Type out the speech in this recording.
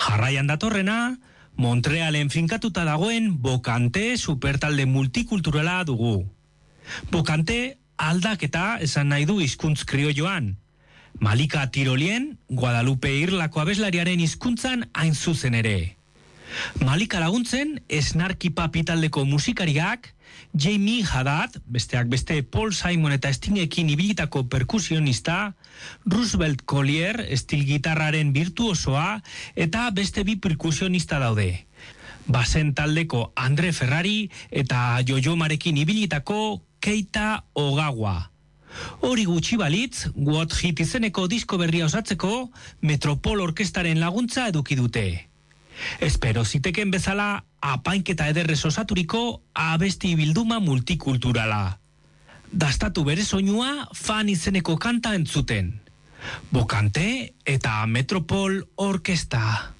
Jarraian datorrena, Montrealen finkatuta dagoen Bokante supertalde multikulturala dugu. Bokante aldaketa esan nahi du hizkuntz kriolloan. Malika Tirolien, Guadalupe Irlako abeslariaren hizkuntzan hain zuzen ere. Malika laguntzen Snarky Puppy taldeko musikariak, Jamie Haddad, besteak beste Paul Simon eta Stingekin ibilitako perkusionista, Roosevelt Collier, estil gitarraren virtuosoa, eta beste bi perkusionista daude. Basen taldeko Andre Ferrari eta Jojomarekin ibilitako Keita Ogawa. Hori gutxi balitz, What Hit izeneko disko berria osatzeko Metropol Orkestaren laguntza eduki dute. Espero ziteken bezala apainketa ederrez osaturiko abesti bilduma multikulturala. Dastatu bere soinua Fan izeneko kanta entzuten. Bokante eta Metropol Orkesta.